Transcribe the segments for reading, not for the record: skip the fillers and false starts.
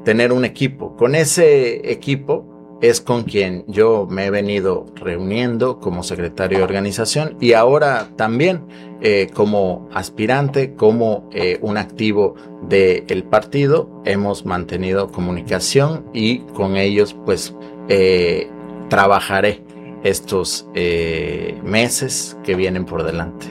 tener un equipo. Con ese equipo es con quien yo me he venido reuniendo como secretario de organización y ahora también como aspirante, como un activo del partido, hemos mantenido comunicación y con ellos pues trabajaré estos meses que vienen por delante.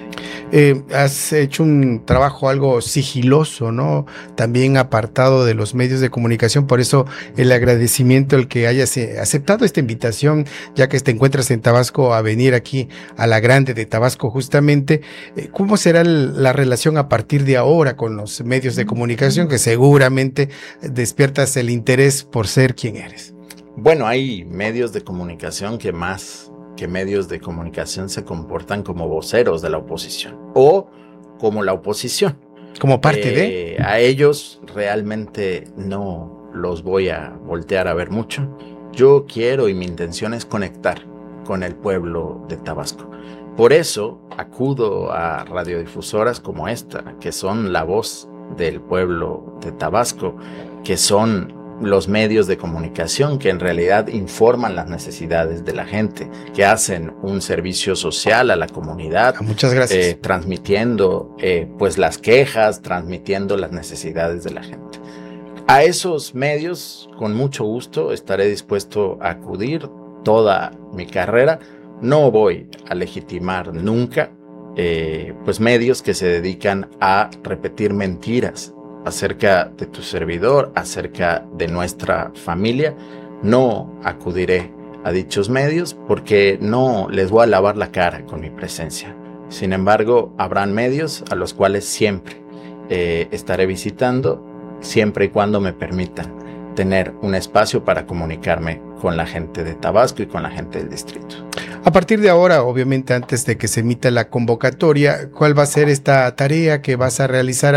Has hecho un trabajo algo sigiloso, ¿no? También apartado de los medios de comunicación, por eso el agradecimiento al que hayas aceptado esta invitación, ya que te encuentras en Tabasco, a venir aquí a la Grande de Tabasco justamente. ¿Cómo será la relación a partir de ahora con los medios de comunicación, que seguramente despiertas el interés por ser quien eres? Bueno, hay medios de comunicación que más que medios de comunicación se comportan como voceros de la oposición o como la oposición. Como parte de... A ellos realmente no los voy a voltear a ver mucho. Yo quiero y mi intención es conectar con el pueblo de Tabasco. Por eso acudo a radiodifusoras como esta, que son la voz del pueblo de Tabasco, que son los medios de comunicación que en realidad informan las necesidades de la gente, que hacen un servicio social a la comunidad. Muchas gracias. Transmitiendo pues las quejas, transmitiendo las necesidades de la gente. A esos medios, con mucho gusto, estaré dispuesto a acudir toda mi carrera. No voy a legitimar nunca pues medios que se dedican a repetir mentiras acerca de tu servidor, acerca de nuestra familia. No acudiré a dichos medios porque no les voy a lavar la cara con mi presencia. Sin embargo, habrán medios a los cuales siempre estaré visitando, siempre y cuando me permitan tener un espacio para comunicarme con la gente de Tabasco y con la gente del distrito. A partir de ahora, obviamente antes de que se emita la convocatoria, ¿cuál va a ser esta tarea que vas a realizar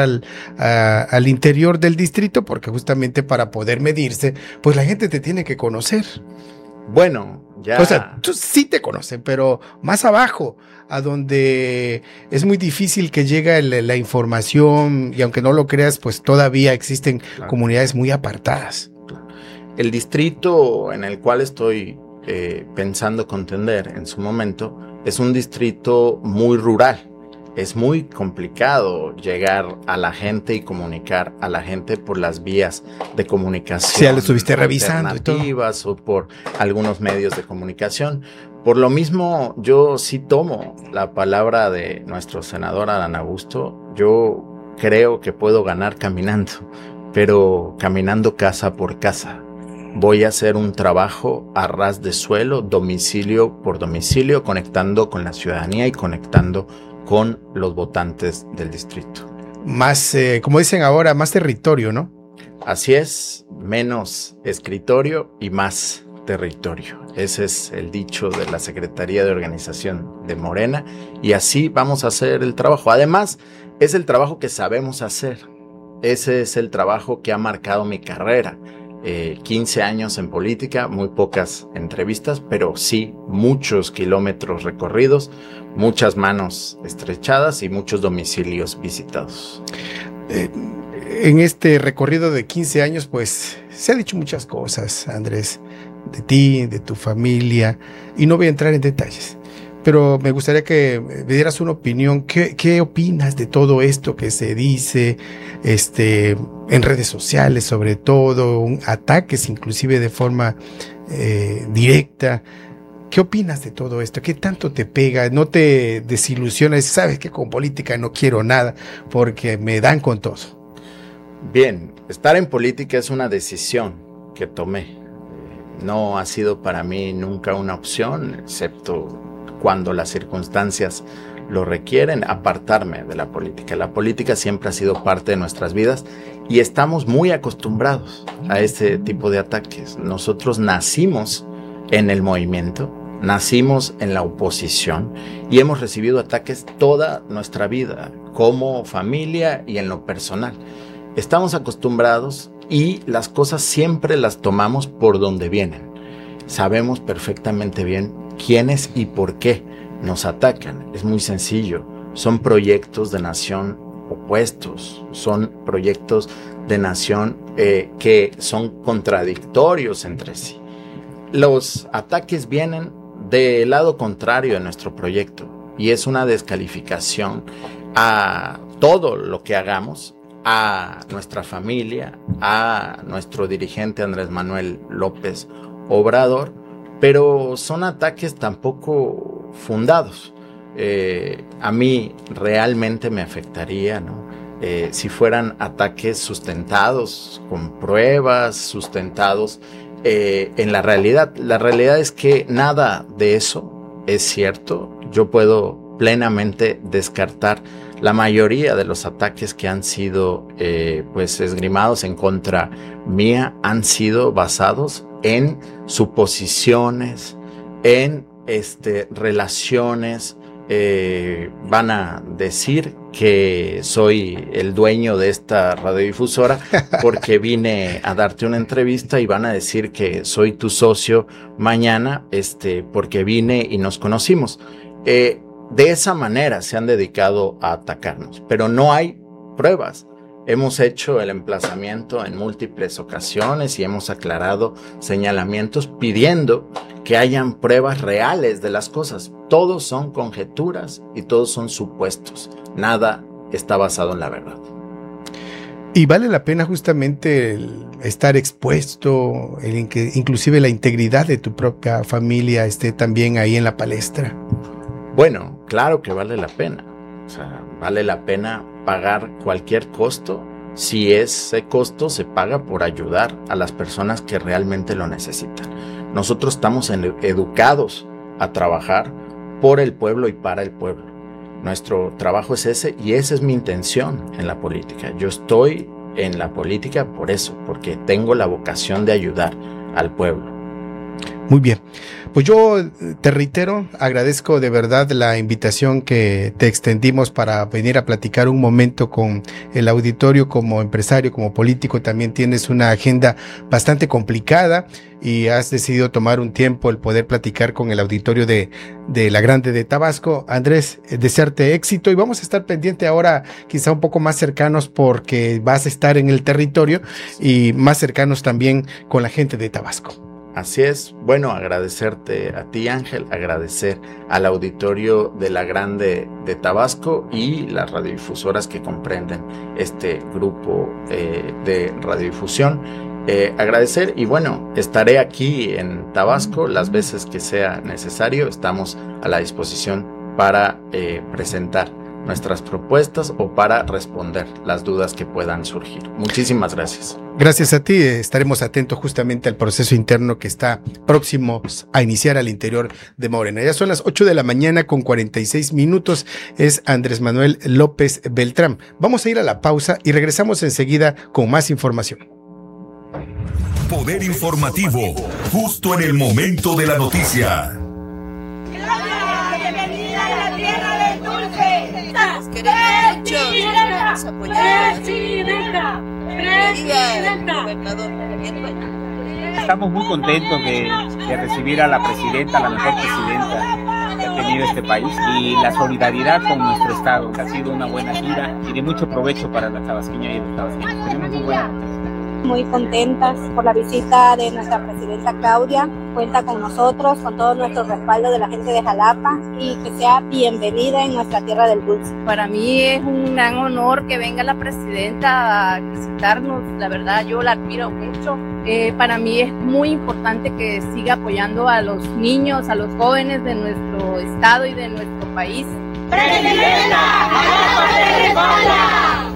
al interior del distrito? Porque justamente para poder medirse, pues la gente te tiene que conocer. Bueno, ya... O sea, tú sí te conocen, pero más abajo, a donde es muy difícil que llegue la información, y aunque no lo creas, pues todavía existen comunidades muy apartadas. El distrito en el cual estoy pensando contender en su momento es un distrito muy rural. Es muy complicado llegar a la gente y comunicar a la gente por las vías de comunicación. Sí, ya lo estuviste revisando y todo. O por algunos medios de comunicación. Por lo mismo, yo sí tomo la palabra de nuestro senador Adán Augusto. Yo creo que puedo ganar caminando, pero caminando casa por casa. Voy a hacer un trabajo a ras de suelo, domicilio por domicilio, conectando con la ciudadanía y conectando con los votantes del distrito. Más, como dicen ahora, más territorio, ¿no? Así es, menos escritorio y más territorio. Ese es el dicho de la Secretaría de Organización de Morena y así vamos a hacer el trabajo. Además, es el trabajo que sabemos hacer. Ese es el trabajo que ha marcado mi carrera. 15 años en política, muy pocas entrevistas, pero sí muchos kilómetros recorridos, muchas manos estrechadas y muchos domicilios visitados. En este recorrido de 15 años, pues se ha dicho muchas cosas, Andrés, de ti, de tu familia, y no voy a entrar en detalles. Pero me gustaría que me dieras una opinión. ¿Qué opinas de todo esto que se dice en redes sociales, sobre todo, ataques inclusive de forma directa? ¿Qué opinas de todo esto? ¿Qué tanto te pega? ¿No te desilusionas? ¿Sabes que con política no quiero nada porque me dan con todo? Bien, estar en política es una decisión que tomé. No ha sido para mí nunca una opción, excepto cuando las circunstancias lo requieren, apartarme de la política. La política siempre ha sido parte de nuestras vidas y estamos muy acostumbrados a ese tipo de ataques. Nosotros nacimos en el movimiento, nacimos en la oposición y hemos recibido ataques toda nuestra vida, como familia y en lo personal. Estamos acostumbrados y las cosas siempre las tomamos por donde vienen. Sabemos perfectamente bien quiénes y por qué nos atacan. Es muy sencillo. Son proyectos de nación opuestos. Son proyectos de nación que son contradictorios entre sí. Los ataques vienen del lado contrario de nuestro proyecto y es una descalificación a todo lo que hagamos, a nuestra familia, a nuestro dirigente Andrés Manuel López Obrador, pero son ataques tampoco fundados. A mí realmente me afectaría, ¿no? Si fueran ataques sustentados, con pruebas, sustentados en la realidad. La realidad es que nada de eso es cierto. Yo puedo plenamente descartar la mayoría de los ataques que han sido pues esgrimados en contra mía, han sido basados en suposiciones, en relaciones. Van a decir que soy el dueño de esta radiodifusora porque vine a darte una entrevista, y van a decir que soy tu socio mañana porque vine y nos conocimos. De esa manera se han dedicado a atacarnos, pero no hay pruebas. Hemos hecho el emplazamiento en múltiples ocasiones y hemos aclarado señalamientos pidiendo que hayan pruebas reales de las cosas. Todos son conjeturas y todos son supuestos. Nada está basado en la verdad. Y vale la pena justamente estar expuesto, que inclusive la integridad de tu propia familia esté también ahí en la palestra. Bueno, claro que vale la pena. O sea, vale la pena pagar cualquier costo si ese costo se paga por ayudar a las personas que realmente lo necesitan. Nosotros estamos educados a trabajar por el pueblo y para el pueblo. Nuestro trabajo es ese, y esa es mi intención en la política. Yo estoy en la política por eso, porque tengo la vocación de ayudar al pueblo. Muy bien, pues yo te reitero, agradezco de verdad la invitación que te extendimos para venir a platicar un momento con el auditorio. Como empresario, como político, también tienes una agenda bastante complicada y has decidido tomar un tiempo el poder platicar con el auditorio de La Grande de Tabasco. Andrés, desearte éxito, y vamos a estar pendiente ahora quizá un poco más cercanos, porque vas a estar en el territorio y más cercanos también con la gente de Tabasco. Así es. Bueno, agradecerte a ti, Ángel, agradecer al auditorio de La Grande de Tabasco y las radiodifusoras que comprenden este grupo de radiodifusión. Agradecer, y bueno, estaré aquí en Tabasco las veces que sea necesario. Estamos a la disposición para presentar nuestras propuestas o para responder las dudas que puedan surgir. Muchísimas gracias. Gracias a ti. Estaremos atentos justamente al proceso interno que está próximo a iniciar al interior de Morena. Ya son las 8 de la mañana con 46 minutos. Es Andrés Manuel López Beltrán. Vamos a ir a la pausa y regresamos enseguida con más información. Poder informativo, justo en el momento de la noticia. Bienvenida a la tierra del dulce. Nos queremos mucho. Nos apoyamos. Presidenta. Estamos muy contentos de recibir a la presidenta, la mejor presidenta que ha tenido este país, y la solidaridad con nuestro estado. Ha sido una buena gira y de mucho provecho para la tabasqueña y los tabasqueños. Tenemos muy buena noticia. Muy contentas por la visita de nuestra presidenta Claudia. Cuenta con nosotros, con todo nuestro respaldo de la gente de Jalapa, y que sea bienvenida en nuestra tierra del dulce. Para mí es un gran honor que venga la presidenta a visitarnos. La verdad, yo la admiro mucho. Para mí es muy importante que siga apoyando a los niños, a los jóvenes de nuestro estado y de nuestro país. ¡Presidenta! ¡Jalapa te respalda!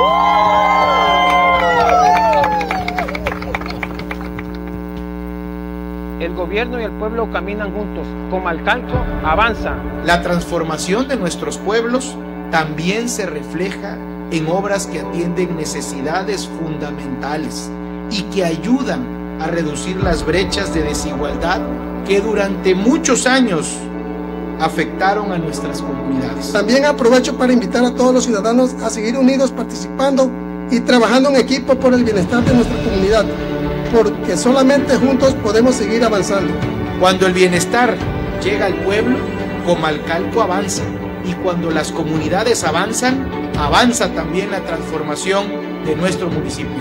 El gobierno y el pueblo caminan juntos. Comalcalco avanza. La transformación de nuestros pueblos también se refleja en obras que atienden necesidades fundamentales y que ayudan a reducir las brechas de desigualdad que durante muchos años afectaron a nuestras comunidades. También aprovecho para invitar a todos los ciudadanos a seguir unidos, participando y trabajando en equipo por el bienestar de nuestra comunidad, porque solamente juntos podemos seguir avanzando. Cuando el bienestar llega al pueblo, Comalcalco avanza, y cuando las comunidades avanzan, avanza también la transformación de nuestro municipio.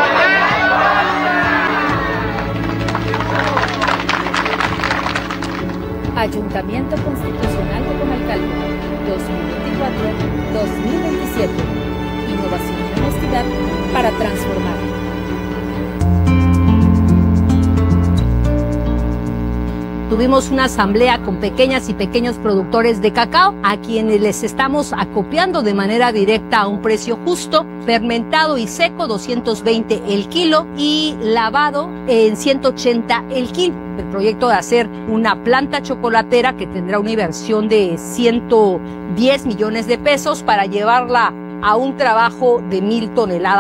Ayuntamiento Constitucional de Comalcalco, 2024-2027. Innovación y honestidad para transformar. Tuvimos una asamblea con pequeñas y pequeños productores de cacao, a quienes les estamos acopiando de manera directa a un precio justo, fermentado y seco 220 el kilo y lavado en 180 el kilo. El proyecto de hacer una planta chocolatera que tendrá una inversión de 110 millones de pesos para llevarla a un trabajo de 1,000 toneladas.